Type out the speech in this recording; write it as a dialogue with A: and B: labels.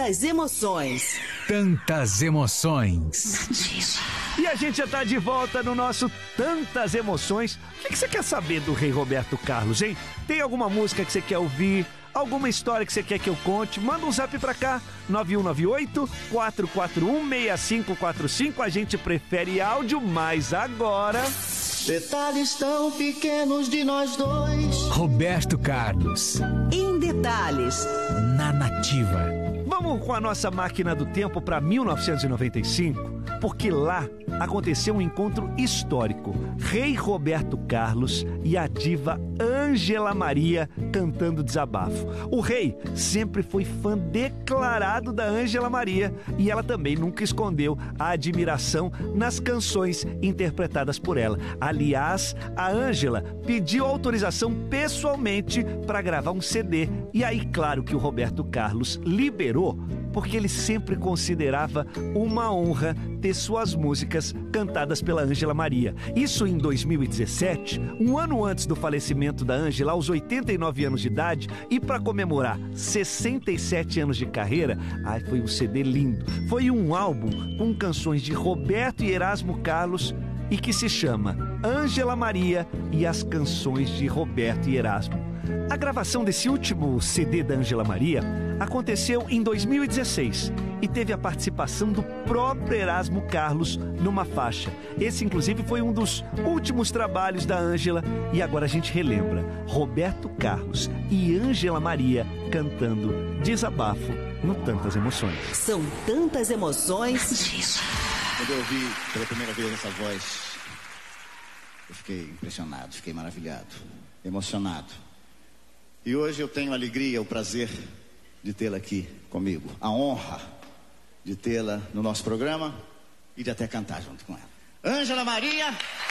A: Tantas emoções.
B: Tantas emoções.
C: E a gente já tá de volta no nosso Tantas Emoções. O que você quer saber do Rei Roberto Carlos, hein? Tem alguma música que você quer ouvir? Alguma história que você quer que eu conte? Manda um zap pra cá, 9198-441-6545. A gente prefere áudio, mas agora...
D: Detalhes tão pequenos de nós dois.
B: Roberto Carlos.
A: Em detalhes.
B: Na Nativa.
C: Vamos com a nossa máquina do tempo para 1995, porque lá aconteceu um encontro histórico. Rei Roberto Carlos e a diva Ângela Maria cantando Desabafo. O rei sempre foi fã declarado da Ângela Maria e ela também nunca escondeu a admiração nas canções interpretadas por ela. Aliás, a Ângela pediu autorização pessoalmente para gravar um CD. E aí, claro que o Roberto Carlos liberou, porque ele sempre considerava uma honra ter suas músicas cantadas pela Ângela Maria. Isso em 2017, um ano antes do falecimento da Ângela, aos 89 anos de idade, e para comemorar 67 anos de carreira, foi um CD lindo. Foi um álbum com canções de Roberto e Erasmo Carlos e que se chama Ângela Maria e as canções de Roberto e Erasmo. A gravação desse último CD da Ângela Maria aconteceu em 2016 e teve a participação do próprio Erasmo Carlos numa faixa. Esse, inclusive, foi um dos últimos trabalhos da Ângela e agora a gente relembra Roberto Carlos e Ângela Maria cantando Desabafo no Tantas Emoções.
A: São tantas emoções.
D: Quando eu ouvi pela primeira vez essa voz, eu fiquei impressionado, fiquei maravilhado, emocionado. E hoje eu tenho a alegria, o prazer de tê-la aqui comigo, a honra de tê-la no nosso programa e de até cantar junto com ela. Ângela Maria.